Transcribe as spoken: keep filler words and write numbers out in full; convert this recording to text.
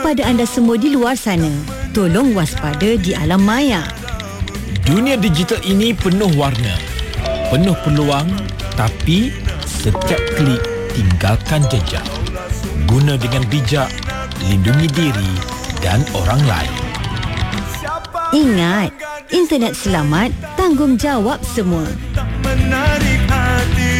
kepada anda semua di luar sana, tolong waspada di alam maya. Dunia digital ini penuh warna, penuh peluang, tapi setiap klik tinggalkan jejak. Guna dengan bijak, lindungi diri dan orang lain. Ingat, internet selamat, tanggungjawab semua. Menarik hati.